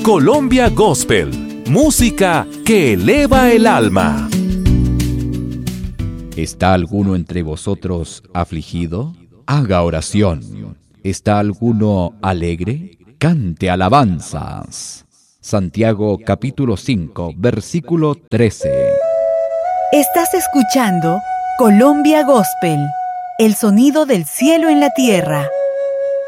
Colombia Gospel, música que eleva el alma. ¿Está alguno entre vosotros afligido? Haga oración. ¿Está alguno alegre? Cante alabanzas. Santiago capítulo 5, versículo 13. Estás escuchando Colombia Gospel, el sonido del cielo en la tierra.